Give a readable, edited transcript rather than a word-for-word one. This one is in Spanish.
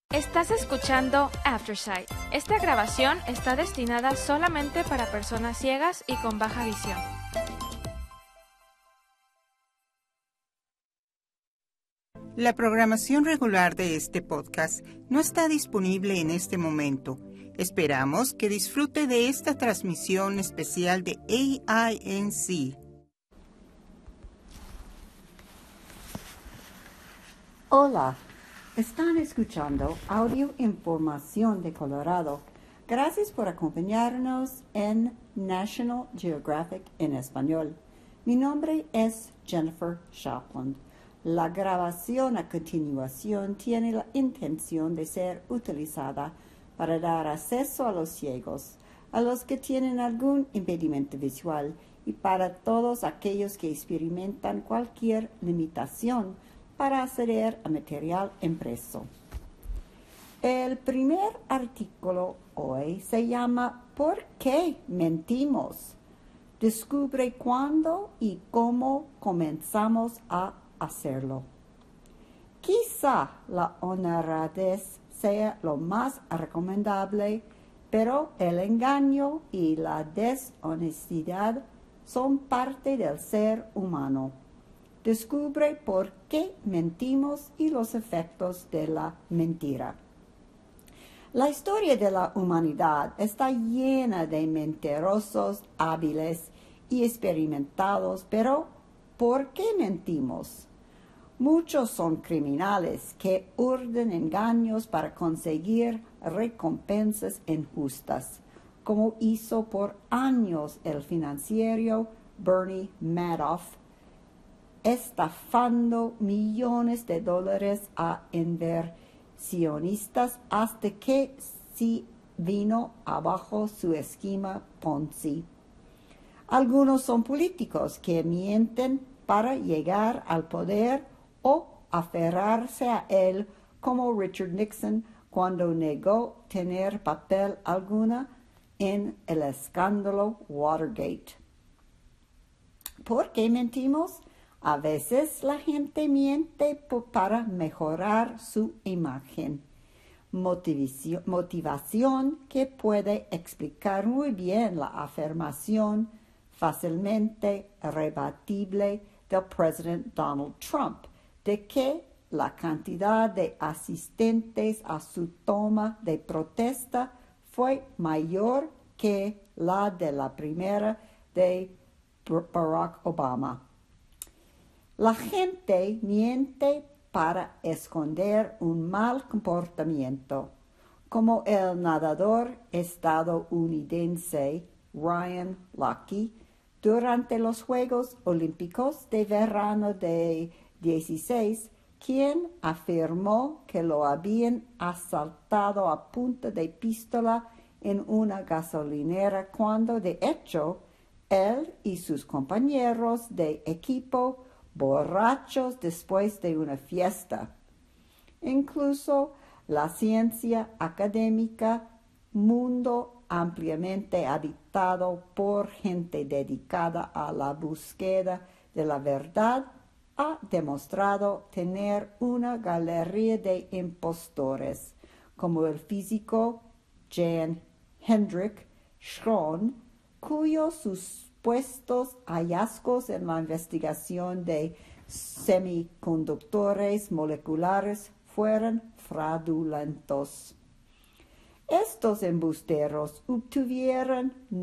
Estás escuchando Aftersight. Esta grabación está destinada solamente para personas ciegas y con baja visión. La programación regular de este podcast no está disponible en este momento. Esperamos que disfrute de esta transmisión especial de AINC. Hola, están escuchando Audio Información de Colorado. Gracias por acompañarnos en National Geographic en español. Mi nombre es Jennifer Shapland. La grabación a continuación tiene la intención de ser utilizada para dar acceso a los ciegos, a los que tienen algún impedimento visual y para todos aquellos que experimentan cualquier limitación para acceder a material impreso. El primer artículo hoy se llama ¿Por qué mentimos? Descubre cuándo y cómo comenzamos a hacerlo. Quizá la honradez sea lo más recomendable, pero el engaño y la deshonestidad son parte del ser humano. Descubre por qué mentimos y los efectos de la mentira. La historia de la humanidad está llena de mentirosos hábiles y experimentados, pero ¿por qué mentimos? Muchos son criminales que urden engaños para conseguir recompensas injustas, como hizo por años el financiero Bernie Madoff, estafando millones de dólares a inversionistas hasta que se vino abajo su esquema Ponzi. Algunos son políticos que mienten para llegar al poder o aferrarse a él, como Richard Nixon cuando negó tener papel alguna en el escándalo Watergate. ¿Por qué mentimos? A veces la gente miente para mejorar su imagen. Motivación que puede explicar muy bien la afirmación fácilmente rebatible del presidente Donald Trump de que la cantidad de asistentes a su toma de protesta fue mayor que la de la primera de Barack Obama. La gente miente para esconder un mal comportamiento, como el nadador estadounidense Ryan Lochte durante los Juegos Olímpicos de verano de 2016, quien afirmó que lo habían asaltado a punta de pistola en una gasolinera cuando, de hecho, él y sus compañeros de equipo borrachos después de una fiesta. Incluso la ciencia académica, mundo ampliamente habitado por gente dedicada a la búsqueda de la verdad, ha demostrado tener una galería de impostores, como el físico Jan Hendrik Schron, cuyos supuestos hallazgos en la investigación de semiconductores moleculares fueron fraudulentos. Estos embusteros obtuvieron